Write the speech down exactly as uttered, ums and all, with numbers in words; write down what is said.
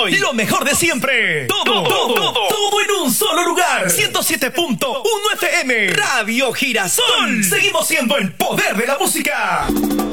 hoy. Lo mejor de siempre. Todo, todo, todo, todo, todo en un solo lugar. ciento siete punto uno F M. Radio Girasol. Seguimos siendo el poder de la música.